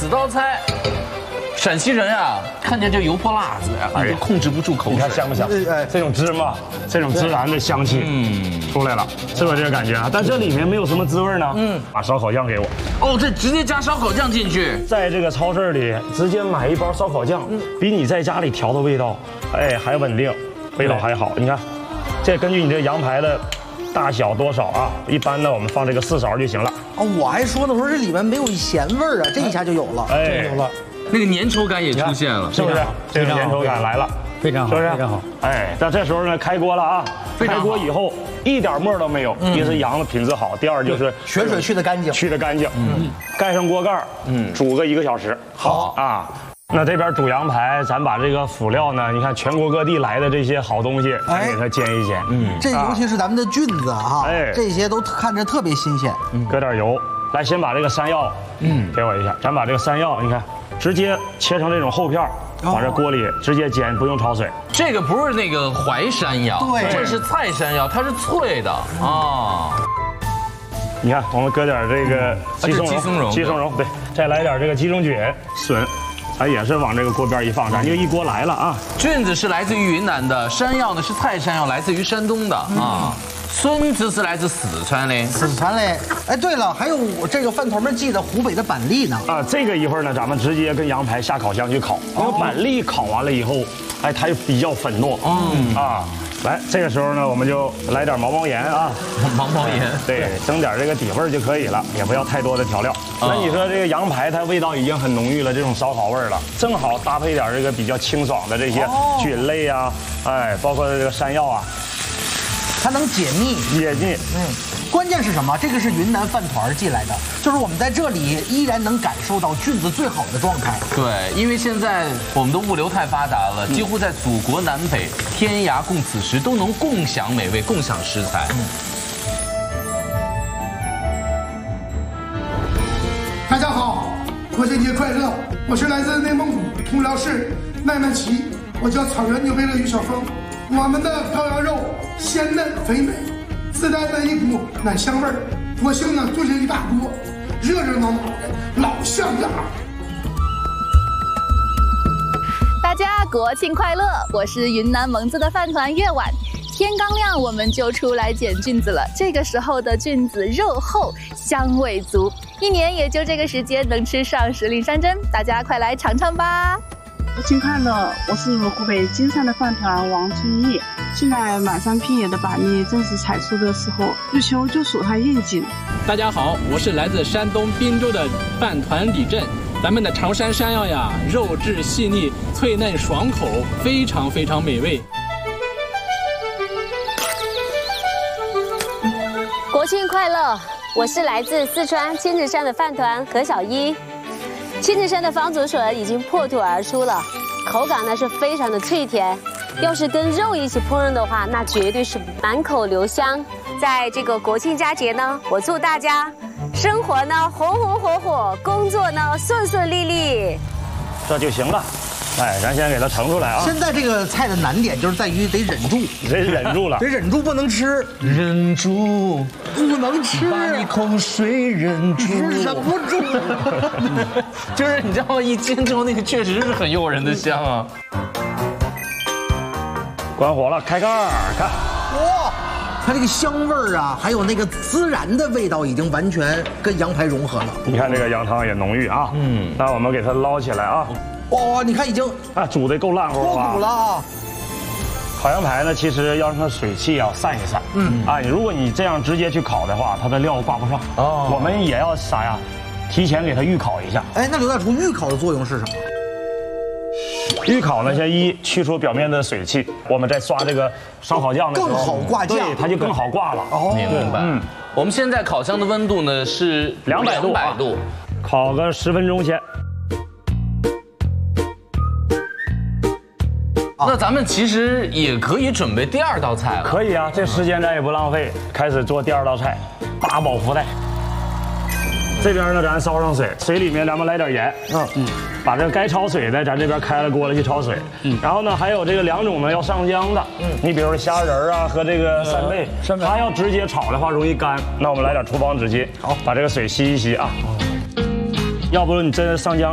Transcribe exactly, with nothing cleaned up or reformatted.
此道菜，陕西人啊，看见这油泼辣子呀，你就控制不住口水。 你看香不香？这种芝麻，这种孜然的香气，嗯，出来了，是不是这个感觉啊？但这里面没有什么滋味呢。嗯，把烧烤酱给我。 哦，这直接加烧烤酱进去， 在这个超市里直接买一包烧烤酱，比你在家里调的味道，哎，还稳定，味道还好。你看，这根据你这羊排的大小多少啊？一般呢，我们放这个四勺就行了。 哦，我还说呢，我说这里面没有咸味儿啊，这一下就有了， 哎， 有了。 那个粘稠感也出现了， 是不是？这个粘稠感来了， 非常好， 是不是？ 非常好。 哎，那这时候呢，开锅了啊！开锅以后一点沫都没有，一是羊的品质好，第二就是血水去的干净， 去的干净。嗯，盖上锅盖，嗯，煮个一个小时。 好啊。那这边煮羊排，咱把这个辅料呢，你看全国各地来的这些好东西，咱给它煎一煎。嗯， 这尤其是咱们的菌子哈，哎，这些都看着特别新鲜。 搁点油，来先把这个山药，嗯，给我一下。咱把这个山药，你看，直接切成这种厚片儿。往这锅里直接煎，不用焯水。 这个不是那个淮山药， 对， 这是菜山药，它是脆的啊。 你看，我们搁点这个鸡松茸， 鸡松茸， 鸡松茸，对，再来点这个鸡中菌、笋，咱也是往这个锅边一放，咱就一锅来了啊。 菌子是来自于云南的，山药呢是菜山药，来自于山东的啊。孙子是来自四川的， 四川嘞。哎，对了，还有我这个饭团们记得湖北的板栗呢。 啊，这个一会儿呢，咱们直接跟羊排下烤箱去烤。因为板栗烤完了以后，哎，它就比较粉糯。嗯啊，来，这个时候呢，我们就来点毛毛盐啊， 毛毛盐， 对，增点这个底味就可以了，也不要太多的调料。那你说这个羊排，它味道已经很浓郁了，这种烧烤味儿了，正好搭配点这个比较清爽的这些菌类啊，哎，包括这个山药啊。 它能解腻， 解腻。 嗯，关键是什么？这个是云南饭团寄来的，就是我们在这里依然能感受到菌子最好的状态。 对，因为现在我们的物流太发达了，几乎在祖国南北天涯共此时都能共享美味，共享食材。嗯。 大家好，国庆节快乐！我是来自内蒙古通辽市奈曼旗，我叫草原牛背的于小峰。我们的羔羊肉鲜嫩肥美，自带的一股奶香味儿。国庆呢，就是一大锅，热热闹闹的，老像样。 大家国庆快乐！我是云南蒙自的饭团月碗。天刚亮，我们就出来捡菌子了。这个时候的菌子肉厚，香味足，一年也就这个时间能吃上时令山珍。大家快来尝尝吧！ 国庆快乐！我是湖北金山的饭团王春义。现在满山遍野的板栗正是采收的时候，入秋就数它应景。 大家好，我是来自山东滨州的饭团李振。咱们的长山山药呀，肉质细腻、脆嫩爽口，非常非常美味。 国庆快乐！我是来自四川千纸山的饭团何小一。千纸山的方竹笋已经破土而出了，口感呢是非常的脆甜，要是跟肉一起烹饪的话，那绝对是满口留香。在这个国庆佳节呢，我祝大家生活呢红红火火，工作呢顺顺利利， 这就行了。哎，咱先给它盛出来啊！ 现在这个菜的难点就是在于得忍住， 得忍住了， 得忍住不能吃， 忍住不能吃， 把你口水忍住， 忍不住。 就是你知道吗？一煎之后那个确实是很诱人的香啊！ 关火了，开盖儿，看， 哇！它这个香味儿啊，还有那个孜然的味道，已经完全跟羊排融合了。 你看这个羊汤也浓郁啊，嗯，那我们给它捞起来啊。 哇，你看已经啊煮的够烂乎脱骨了啊！ 烤羊排呢，其实要让它水汽要散一散。嗯啊，如果你这样直接去烤的话，它的料挂不上。哦，我们也要啥呀？提前给它预烤一下。 哎，那刘大厨，预烤的作用是什么？ 预烤呢，先一去除表面的水汽，我们再刷这个烧烤酱的时候更好挂架， 对，它就更好挂了。 哦，明白。嗯，我们现在烤箱的温度呢是两百度， 两百度， 烤个十分钟先。 那咱们其实也可以准备第二道菜了。 可以啊，这时间咱也不浪费，开始做第二道菜，八宝福袋。这边呢，咱烧上水，水里面咱们来点盐，嗯嗯，把这个该焯水的，咱这边开了锅了去焯水，嗯，然后呢，还有这个两种呢要上浆的，嗯，你比如说虾仁啊和这个扇贝，扇贝，它要直接炒的话容易干，那我们来点厨房纸巾，好，把这个水吸一吸啊，要不你真上浆。